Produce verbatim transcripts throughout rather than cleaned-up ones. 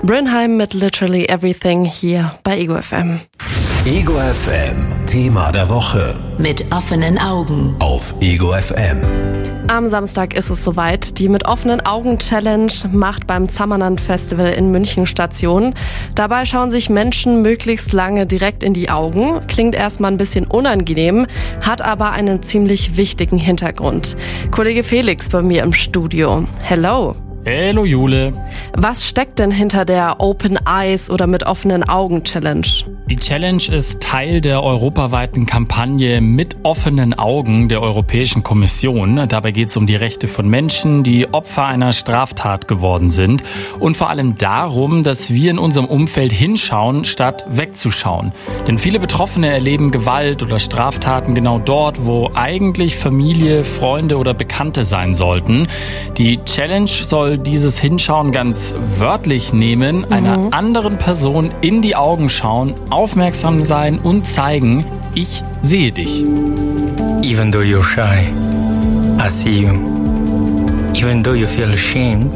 Brinheim mit Literally Everything hier bei Ego F M. Ego F M, Thema der Woche. Mit offenen Augen. Auf Ego F M. Am Samstag ist es soweit. Die Mit offenen Augen Challenge macht beim Zammerland Festival in München Station. Dabei schauen sich Menschen möglichst lange direkt in die Augen. Klingt erstmal ein bisschen unangenehm, hat aber einen ziemlich wichtigen Hintergrund. Kollege Felix bei mir im Studio. Hello. Hallo Jule. Was steckt denn hinter der Open Eyes oder Mit offenen Augen Challenge? Die Challenge ist Teil der europaweiten Kampagne Mit offenen Augen der Europäischen Kommission. Dabei geht es um die Rechte von Menschen, die Opfer einer Straftat geworden sind. Und vor allem darum, dass wir in unserem Umfeld hinschauen, statt wegzuschauen. Denn viele Betroffene erleben Gewalt oder Straftaten genau dort, wo eigentlich Familie, Freunde oder Bekannte sein sollten. Die Challenge soll dieses Hinschauen ganz wörtlich nehmen, mhm. einer anderen Person in die Augen schauen, aufmerksam sein und zeigen, ich sehe dich. Even though you're shy, I see you. Even though you feel ashamed,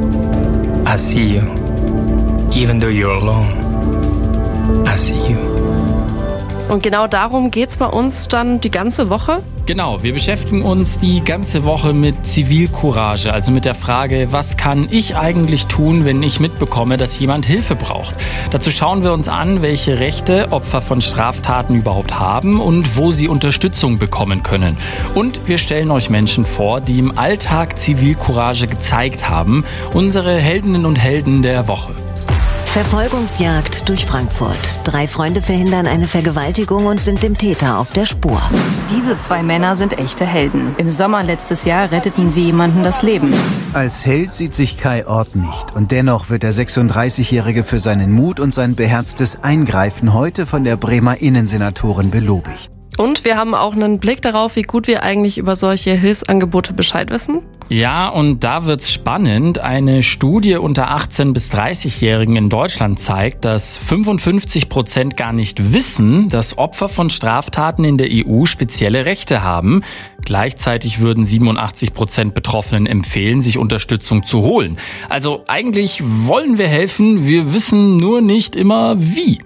I see you. Even though you're alone, I see you. Und genau darum geht's bei uns dann die ganze Woche? Genau, wir beschäftigen uns die ganze Woche mit Zivilcourage, also mit der Frage, was kann ich eigentlich tun, wenn ich mitbekomme, dass jemand Hilfe braucht. Dazu schauen wir uns an, welche Rechte Opfer von Straftaten überhaupt haben und wo sie Unterstützung bekommen können. Und wir stellen euch Menschen vor, die im Alltag Zivilcourage gezeigt haben, unsere Heldinnen und Helden der Woche. Verfolgungsjagd durch Frankfurt. Drei Freunde verhindern eine Vergewaltigung und sind dem Täter auf der Spur. Diese zwei Männer sind echte Helden. Im Sommer letztes Jahr retteten sie jemandem das Leben. Als Held sieht sich Kai Ort nicht. Und dennoch wird der sechsunddreißigjährige für seinen Mut und sein beherztes Eingreifen heute von der Bremer Innensenatorin belobigt. Und wir haben auch einen Blick darauf, wie gut wir eigentlich über solche Hilfsangebote Bescheid wissen. Ja, und da wird's spannend. Eine Studie unter achtzehn- bis dreißigjährigen in Deutschland zeigt, dass fünfundfünfzig Prozent gar nicht wissen, dass Opfer von Straftaten in der E U spezielle Rechte haben. Gleichzeitig würden siebenundachtzig Prozent Betroffenen empfehlen, sich Unterstützung zu holen. Also eigentlich wollen wir helfen, wir wissen nur nicht immer wie.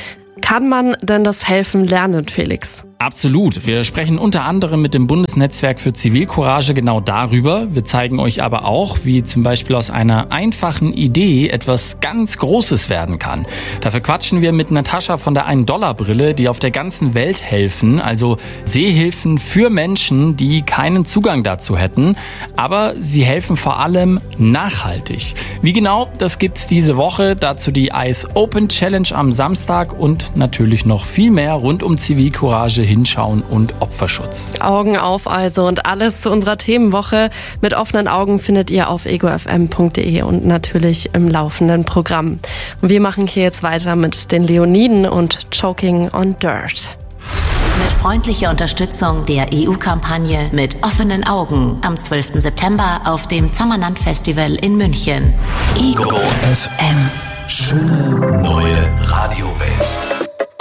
Kann man denn das Helfen lernen, Felix? Absolut. Wir sprechen unter anderem mit dem Bundesnetzwerk für Zivilcourage genau darüber. Wir zeigen euch aber auch, wie zum Beispiel aus einer einfachen Idee etwas ganz Großes werden kann. Dafür quatschen wir mit Natascha von der ein-Dollar-Brille, die auf der ganzen Welt helfen, also Sehhilfen für Menschen, die keinen Zugang dazu hätten. Aber sie helfen vor allem nachhaltig. Wie genau, das gibt's diese Woche. Dazu die Eyes Open Challenge am Samstag und natürlich noch viel mehr rund um Zivilcourage, Hinschauen und Opferschutz. Augen auf also, und alles zu unserer Themenwoche mit offenen Augen findet ihr auf ego f m punkt d e und natürlich im laufenden Programm. Und wir machen hier jetzt weiter mit den Leoniden und Choking on Dirt. Mit freundlicher Unterstützung der E U-Kampagne Mit offenen Augen am zwölften September auf dem Zammerland Festival in München. Ego F M. Schöne neue Radiowelt.